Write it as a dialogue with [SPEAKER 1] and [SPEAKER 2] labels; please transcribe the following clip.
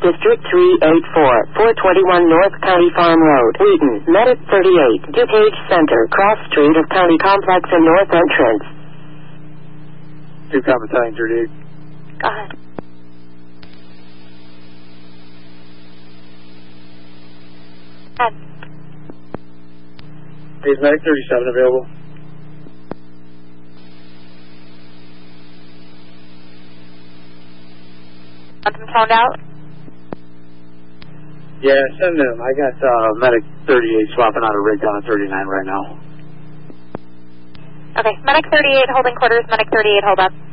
[SPEAKER 1] District 384, 421 North County Farm Road, Wheaton, Medic 38, DuPage Center, cross street of County Complex and North Entrance.
[SPEAKER 2] 2 Battalion 38.
[SPEAKER 3] Go ahead.
[SPEAKER 2] Is Medic 37 available?
[SPEAKER 3] Want them toned out?
[SPEAKER 2] Yeah, send them. I got Medic 38 swapping out a rig down at 39 right now.
[SPEAKER 3] Okay, Medic 38 holding quarters, Medic 38 hold up.